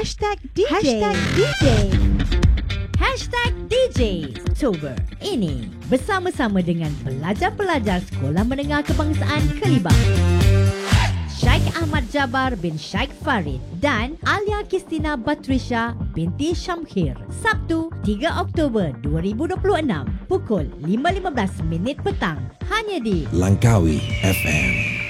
#DJ Oktober ini bersama-sama dengan pelajar-pelajar Sekolah Menengah Kebangsaan Kelibang, Syekh Ahmad Jabar bin Syekh Farid dan Alia Kristina Batrisha binti Syamkhir. Sabtu 3 Oktober 2026 pukul 5.15 petang hanya di Langkawi FM.